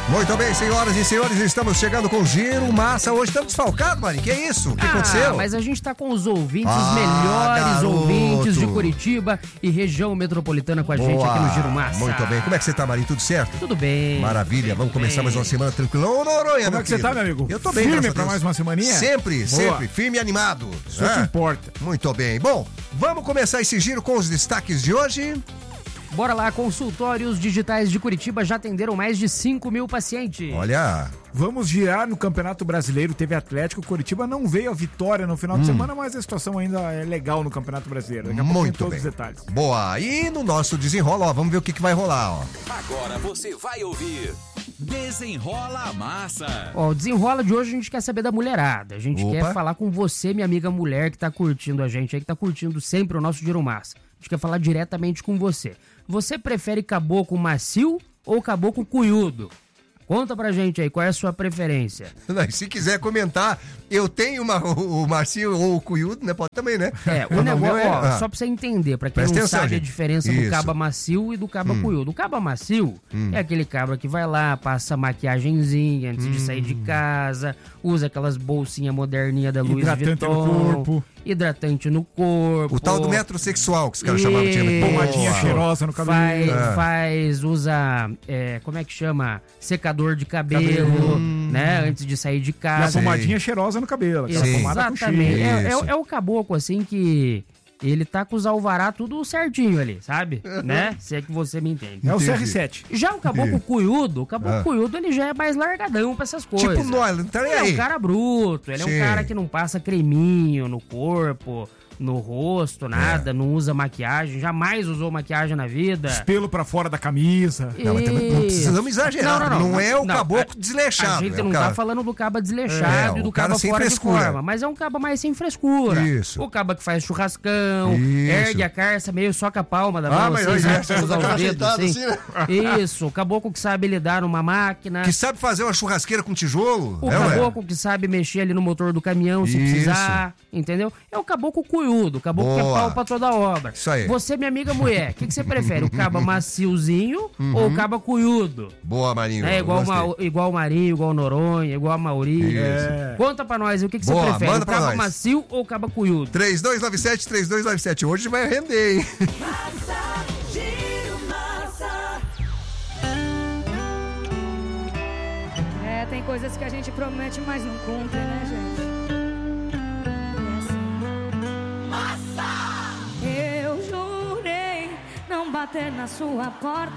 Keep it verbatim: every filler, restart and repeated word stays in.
Muito bem, senhoras e senhores, estamos chegando com Giro Massa. Hoje estamos desfalcados, Mari. Que isso? O que ah, aconteceu? Mas a gente tá com os ouvintes, ah, os melhores garoto. ouvintes de Curitiba e região metropolitana com a Boa. gente aqui no Giro Massa. Muito bem. Como é que você tá, Mari? Tudo certo? Tudo bem. Maravilha. Vamos começar bem. mais uma semana tranquila. Ô, Noronha, Como é que você tá, meu amigo? Eu tô bem, Firme pra mais uma semaninha? Sempre, Boa. sempre. Firme e animado. Isso é. que importa. Muito bem. Bom, vamos começar esse giro com os destaques de hoje. Bora lá, consultórios digitais de Curitiba já atenderam mais de cinco mil pacientes. Olha... Vamos girar no Campeonato Brasileiro, teve Atlético, Curitiba não veio a vitória no final hum. de semana, mas a situação ainda é legal no Campeonato Brasileiro. Daqui a pouco tem todos os detalhes. Boa, e no nosso desenrola, ó, vamos ver o que, que vai rolar, ó. Agora você vai ouvir Desenrola a Massa. Ó, o desenrola de hoje a gente quer saber da mulherada. A gente Opa. quer falar com você, minha amiga mulher, que tá curtindo a gente aí, que tá curtindo sempre o nosso Giro Massa. A gente quer falar diretamente com você. Você prefere caboclo macio ou caboclo cunhudo? Conta pra gente aí, qual é a sua preferência? Se quiser comentar, eu tenho uma, o, o Marcinho ou o Cunhudo, né? Pode também, né? É, o negócio, é, ó, ah. só pra você entender, pra quem Presta não atenção, sabe gente. a diferença Isso. do caba macio e do caba hum. cunhudo. O caba macio hum. é aquele cabra que vai lá, passa maquiagenzinha antes hum. de sair de casa, usa aquelas bolsinhas moderninhas da Louis Vuitton. Hidratante no corpo. Hidratante no corpo. O tal do metrosexual que os caras chamavam de pomadinha cheirosa no cabelo. Faz, é. faz usa, é, como é que chama? Secador de cabelo, cabelo. né? Antes de sair de casa. E a pomadinha cheirosa no cabelo. Aquela Sim. pomada Exatamente. com é, é, é o caboclo, assim, que... Ele tá com os alvará tudo certinho ali, sabe? né? Se é que você me entende. É o C R sete. Já o caboclo cunhudo, o caboclo ah. cunhudo, ele já é mais largadão pra essas coisas. Tipo nós, não tá nem aí. Ele é um cara bruto, ele Sim. é um cara que não passa creminho no corpo, no rosto, nada, é. não usa maquiagem, jamais usou maquiagem na vida. Espelho pra fora da camisa. Não, mas também não precisamos exagerar. Não, não, não, não é o não, caboclo a, desleixado. A gente é não cara... tá falando do caba desleixado é, e do caba fora frescura. de forma, mas é um caba mais sem frescura. Isso. O caba que faz churrascão, Isso. ergue a carça meio só com a palma da mão, ah, mas assim, é, sabe? Usar os dedos, assim. assim né? Isso, o caboclo que sabe lidar numa máquina. Que sabe fazer uma churrasqueira com tijolo. O é, caboclo ué? que sabe mexer ali no motor do caminhão se Isso. precisar, entendeu? É o caboclo cunhudo, o caboclo Boa. que é pau pra toda a obra. Isso aí. Você, minha amiga mulher, o que, que você prefere? O caba maciozinho uhum. ou o caba cunhudo? Boa, Marinho. É igual, ma, igual o Marinho, igual o Noronha, igual a Mauri. É. Conta pra nós, o que, que você Boa, prefere? Manda o caba nós. macio ou o caba cunhudo? três dois nove sete, três dois nove sete. Hoje vai render, hein? Massa, Giro Massa. É, tem coisas que a gente promete, mas não cumpre, né, gente? Eu jurei não bater na sua porta